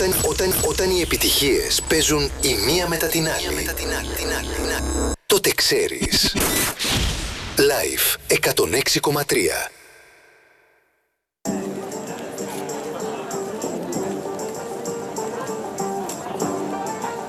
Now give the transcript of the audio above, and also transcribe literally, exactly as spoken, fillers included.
Όταν, όταν, όταν οι επιτυχίες παίζουν η μία μετά την άλλη, μετά την άλλη, την άλλη, την άλλη. Τότε ξέρεις. Live εκατόν έξι κόμμα τρία.